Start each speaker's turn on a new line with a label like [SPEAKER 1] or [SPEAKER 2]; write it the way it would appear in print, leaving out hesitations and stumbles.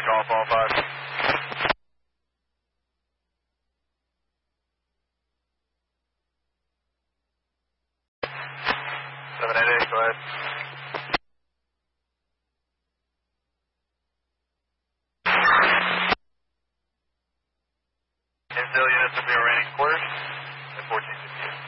[SPEAKER 1] call, fall 5. 788, go ahead. Infill units will be remaining quarters at 1458.